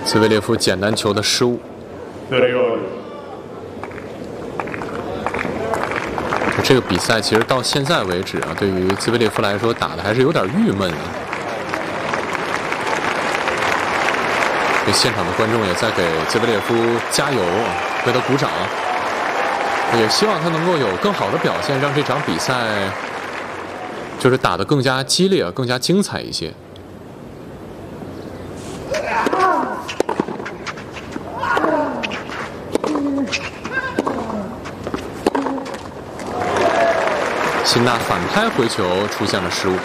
兹维列夫简单球的失误。这个比赛其实到现在为止啊，对于兹维列夫来说打的还是有点郁闷啊。这现场的观众也在给兹维列夫加油，为他鼓掌，也希望他能够有更好的表现，让这场比赛就是打得更加激烈、更加精彩一些。辛纳反拍回球出现了失误。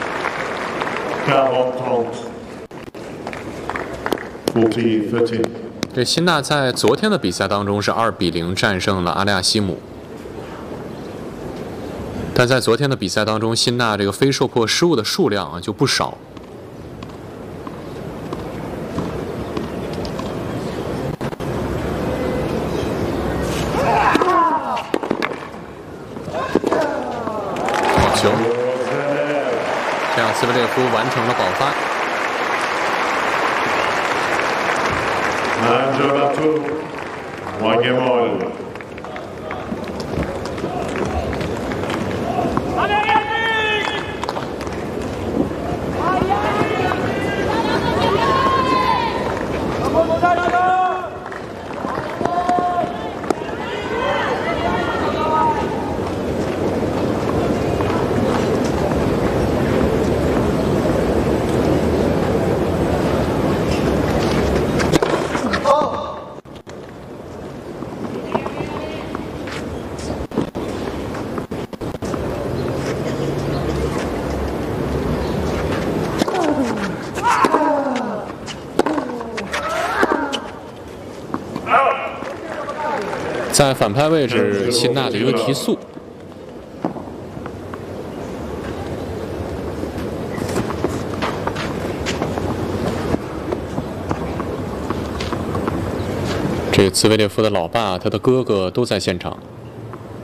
这辛纳在昨天的比赛当中是2比0战胜了阿利亚西姆，但在昨天的比赛当中，辛纳这个非受迫失误的数量啊就不少。好球！这样兹维列夫完成了保发。在反拍位置，辛纳的一个提速。这兹维列夫的老爸、他的哥哥都在现场。